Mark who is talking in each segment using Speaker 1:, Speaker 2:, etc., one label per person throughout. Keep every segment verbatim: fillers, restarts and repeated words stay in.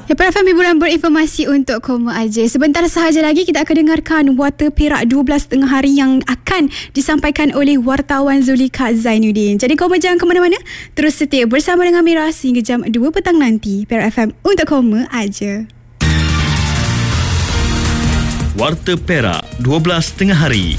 Speaker 1: Ya, P R F M hiburan berinformasi untuk koma aja. Sebentar sahaja lagi kita akan dengarkan Warta Perak dua belas tengah hari yang akan disampaikan oleh wartawan Zulika Zainuddin. Jadi koma jangan ke mana-mana, terus setia bersama dengan Mira sehingga jam dua petang nanti. P R F M untuk koma aja.
Speaker 2: Warta Perak dua belas tengah hari.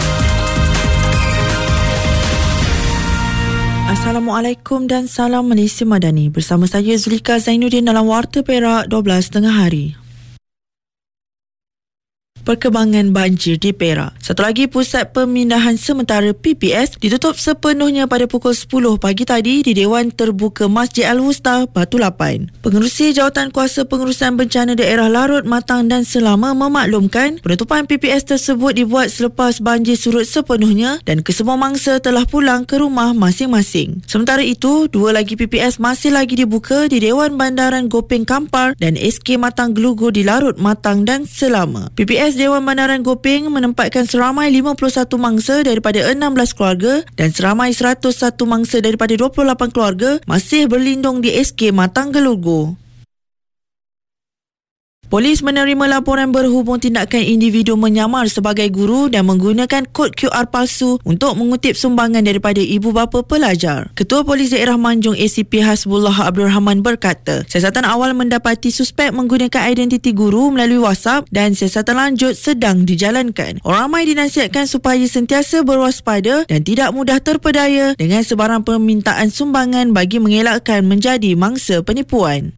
Speaker 3: Assalamualaikum dan salam Malaysia Madani. Bersama saya Zulika Zainuddin dalam Warta Perak dua belas tengah hari. Perkembangan banjir di Perak. Satu lagi, pusat pemindahan sementara P P S ditutup sepenuhnya pada pukul sepuluh pagi tadi di Dewan Terbuka Masjid Al-Wusta, Batu Lapan. Pengerusi Jawatan Kuasa Pengurusan Bencana Daerah Larut, Matang dan Selama memaklumkan penutupan P P S tersebut dibuat selepas banjir surut sepenuhnya dan kesemua mangsa telah pulang ke rumah masing-masing. Sementara itu, dua lagi P P S masih lagi dibuka di Dewan Bandaran Gopeng Kampar dan S K Matang Gelugur di Larut, Matang dan Selama. P P S Dewan Bandaran Gopeng menempatkan seramai lima puluh satu mangsa daripada enam belas keluarga dan seramai seratus satu mangsa daripada dua puluh lapan keluarga masih berlindung di S K Matang Gelugur. Polis menerima laporan berhubung tindakan individu menyamar sebagai guru dan menggunakan kod Q R palsu untuk mengutip sumbangan daripada ibu bapa pelajar. Ketua Polis Daerah Manjung A C P Hasbullah Abdul Rahman berkata, siasatan awal mendapati suspek menggunakan identiti guru melalui WhatsApp dan siasatan lanjut sedang dijalankan. Orang ramai dinasihatkan supaya sentiasa berwaspada dan tidak mudah terpedaya dengan sebarang permintaan sumbangan bagi mengelakkan menjadi mangsa penipuan.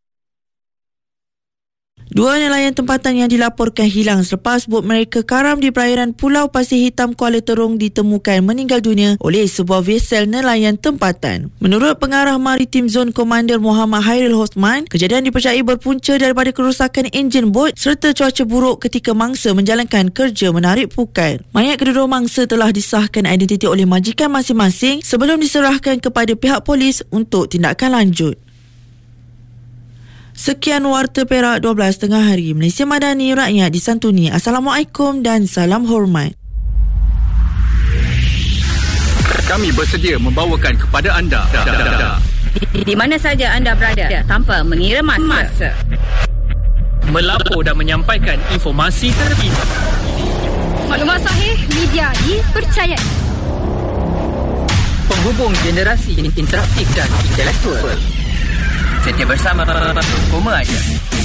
Speaker 3: Dua nelayan tempatan yang dilaporkan hilang selepas bot mereka karam di perairan Pulau Pasir Hitam, Kuala Terong ditemukan meninggal dunia oleh sebuah vesel nelayan tempatan. Menurut Pengarah Maritim Zon Komander Muhammad Hairil Hosman, kejadian dipercayai berpunca daripada kerosakan enjin bot serta cuaca buruk ketika mangsa menjalankan kerja menarik pukat. Mayat kedua mangsa telah disahkan identiti oleh majikan masing-masing sebelum diserahkan kepada pihak polis untuk tindakan lanjut. Sekian Warta Perak dua belas tengah hari. Malaysia Madani, rakyat disantuni. Assalamualaikum dan salam hormat.
Speaker 4: Kami bersedia membawakan kepada anda
Speaker 5: di, di mana saja anda berada tanpa mengira masa. masa.
Speaker 4: Melapor dan menyampaikan informasi terkini.
Speaker 5: Maklumat sahih, media dipercayai.
Speaker 4: Penghubung generasi interaktif dan intelektual. Setia bersama Koma aja.